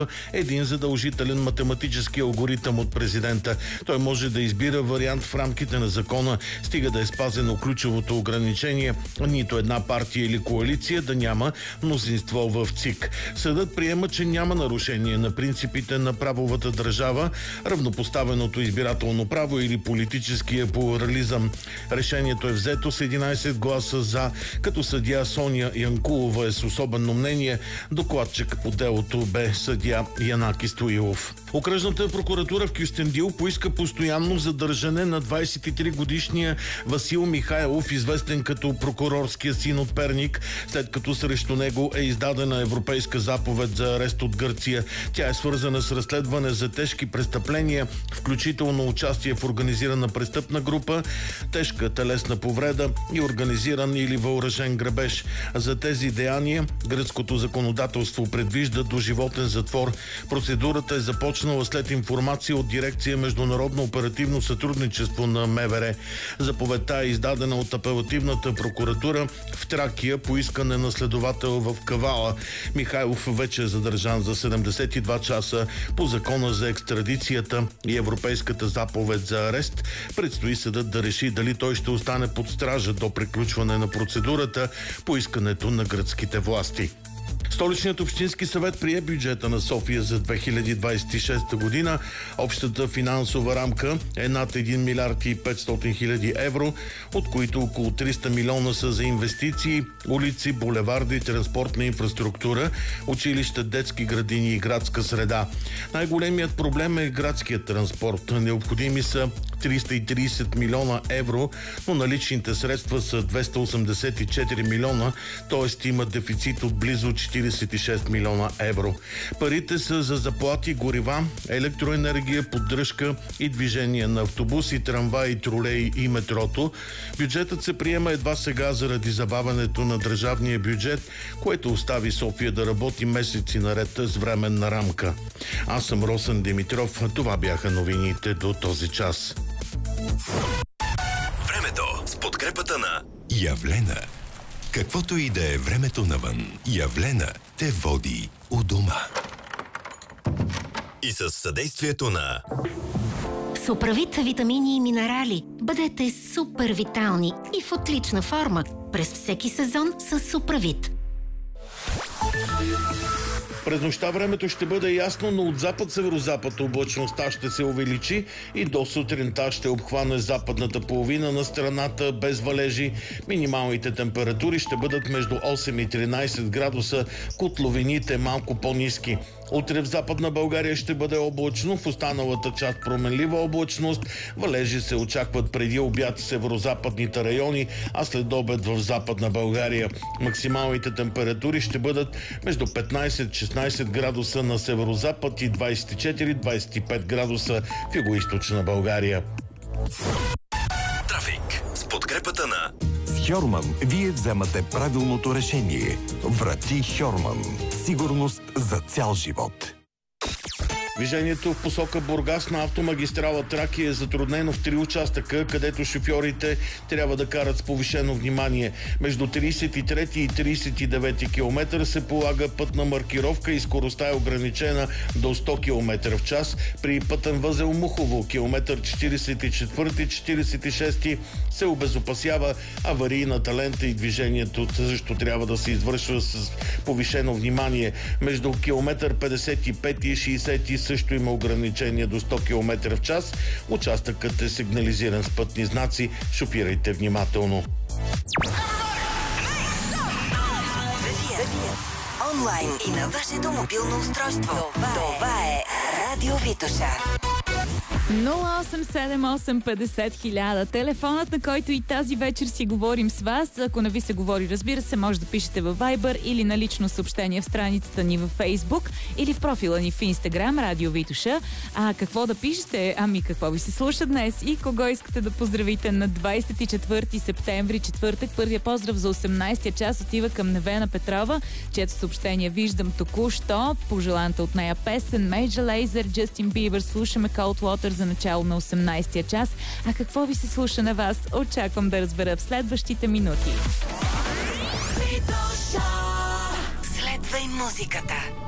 един задължителен математически алгоритъм от президента. Той може да избира вариант в рамките на закона, стига да е спазено ключовото ограничение нито една партия или коалиция да няма мнозинство в ЦИК. Съдът приема, че няма нарушение на принципите на правовата държава, равнопоставеното избирателно право или политическия плурализъм. Решението е взето с 11 гласа за, като съдия Соня Янкулова е с особено мнение. Докладчик по делото бе съдия Янаки Стоилов. Окръжната прокуратура в Кюстендил поиска постоянно задържане на 23-годишния Васил Михайлов, известен като прокурорския син от Перник, след като срещу него е издадена европейска заповед за арест от Гърция. Тя е свързана с разследване за тежки престъпления, включително участие в организирана престъпна група, тежка телесна повреда и организиран или въоръжен грабеж. За тези деяния гръцкото законодателство предвижда доживотен затвор. Процедурата е започнала след информация от дирекция Международно оперативно сътрудничество на МВР. Заповедта е издадена от апелативната прокуратура в Тракия по искане на следовател в Кавала. Михайлов вече е задържан за 72 часа по закона за екстрадицията и европейската заповед за арест. Предстои съдът да реши дали той ще остане под стража до приключване на процедурата по искането на гръцките власти. Столичният общински съвет прие бюджета на София за 2026 година. Общата финансова рамка е над 1 милиард и 500 хиляди евро, от които около 300 милиона са за инвестиции, улици, булеварди, транспортна инфраструктура, училища, детски градини и градска среда. Най-големият проблем е градският транспорт. Необходими са 330 милиона евро, но наличните средства са 284 милиона, т.е. има дефицит от близо 46 милиона евро. Парите са за заплати, горива, електроенергия, поддръжка и движение на автобуси, трамваи, тролеи и метрото. Бюджетът се приема едва сега заради забавянето на държавния бюджет, което остави София да работи месеци наред с временна рамка. Аз съм Росен Димитров. Това бяха новините до този час. Времето с подкрепата на Явлена. Каквото и да е времето навън, Явлена те води у дома. И със съдействието на Суправит витамини и минерали. Бъдете супер витални и в отлична форма през всеки сезон с Суправит. През нощта времето ще бъде ясно, но от запад-северозапад облачността ще се увеличи и до сутринта ще обхване западната половина на страната без валежи. Минималните температури ще бъдат между 8 и 13 градуса, котловините малко по-ниски. Утре в Западна България ще бъде облачно, в останалата част променлива облачност. Валежи се очакват преди обяд в северозападните райони, а след обед в Западна България. Максималните температури ще бъдат между 15-16 градуса на северозапад и 24-25 градуса в югоизточна България. Трафик с подкрепата на Хьорман вие вземате правилното решение. Врати Хьорман. Сигурност за цял живот. Движението в посока Бургас на автомагистрала Тракия е затруднено в 3 участъка, където шофьорите трябва да карат с повишено внимание. Между 33 и 39 км се полага пътна маркировка и скоростта е ограничена до 100 км в час. При пътен възел Мухово, километър 44-46 се обезопасява аварийната лента и движението също трябва да се извършва с повишено внимание. Между километър 55 и 60 също има ограничение до 100 км в час. Участъкът е сигнализиран с пътни знаци. Шофирайте внимателно. Онлайн и на вашето мобилно устройство. Това е Радио Витоша. 087850 телефонът, на който и тази вечер си говорим с вас. Ако не ви се говори, разбира се, може да пишете във Viber или на лично съобщение в страницата ни във Facebook или в профила ни в Instagram, Радио Витоша. А какво да пишете? Ами какво ви се слуша днес и кого искате да поздравите на 24 септември, четвъртък? Първия поздрав за 18-я час отива към Невена Петрова, чието съобщение виждам току-що. Пожеланата от нея песен Major Lazer, Justin Bieber, слушаме Cold Water за начало на 18-я час. А какво ви се слуша на вас? Очаквам да разбера в следващите минути. Следвай музиката.